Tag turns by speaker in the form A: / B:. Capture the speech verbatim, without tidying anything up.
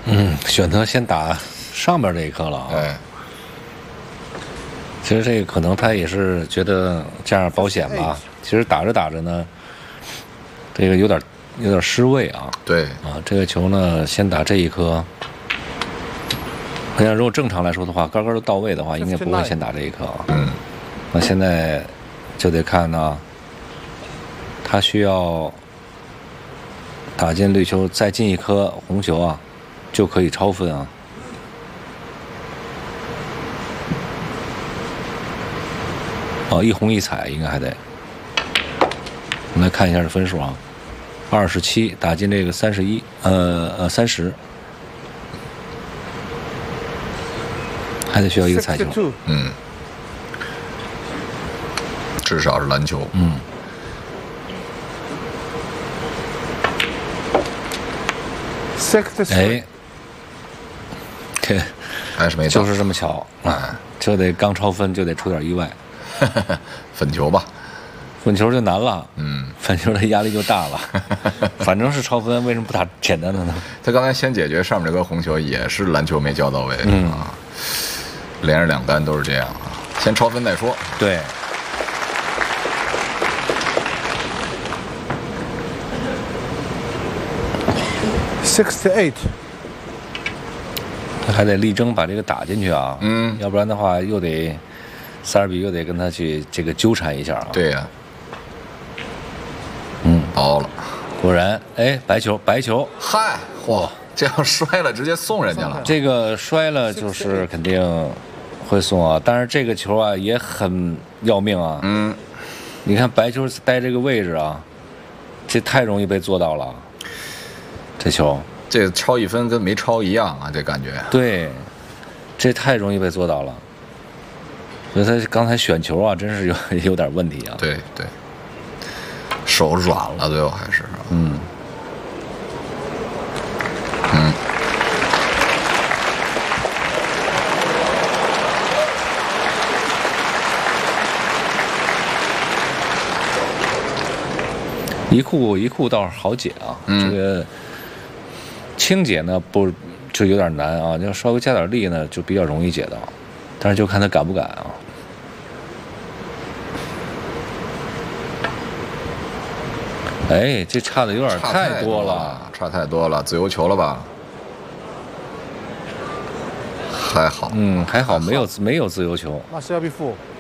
A: 嗯，选择先打上边这一颗了啊。
B: 哎，
A: 其实这个可能他也是觉得这样保险吧。其实打着打着呢，这个有点有点失位啊。
B: 对
A: 啊，这个球呢，先打这一颗。你看，如果正常来说的话，杆杆都到位的话，应该不会先打这一颗啊。
B: 嗯。
A: 那现在就得看呢，他需要打进绿球，再进一颗红球啊，就可以超分啊。哦，一红一彩应该还得。我们来看一下这分数啊，二十七打进这个三十一，呃呃三十，还得需要一个彩球。
B: 嗯，至少是篮球。
A: 嗯。哎，这
B: 还是没到，
A: 就是这么巧啊！这得刚超分就得出点意外。
B: 粉球吧，
A: 粉球就难了。
B: 嗯，
A: 粉球的压力就大了。反正是超分，为什么不打简单的呢？
B: 他刚才先解决上面这个红球，也是篮球没交到位。
A: 嗯
B: 啊，连着两杆都是这样啊，先超分再说。
A: 对。
C: sixty-eight，
A: 他还得力争把这个打进去啊，
B: 嗯，
A: 要不然的话又得塞尔比又得跟他去这个纠缠一下啊。
B: 对呀、啊，
A: 嗯，
B: 包了，
A: 果然，哎，白球，白球，
B: 嗨，嚯，这样摔了直接送人家了。
A: 这个摔了就是肯定会送啊，但是这个球啊也很要命啊。
B: 嗯，
A: 你看白球待这个位置啊，这太容易被做到了。这球，
B: 这超一分跟没超一样啊，这感觉。
A: 对，这太容易被做到了。所以他刚才选球啊，真是有有点问题啊。
B: 对对，手软了，最后还是。
A: 嗯。
B: 嗯。
A: 一库一库倒是好解啊，
B: 嗯、
A: 这个轻解呢不就有点难啊，要稍微加点力呢就比较容易解到，但是就看他敢不敢啊。哎，这差的有点太多了，
B: 差太多了，自由球了吧？还好，
A: 嗯，还好没有没有自由球。
C: 那是要被负。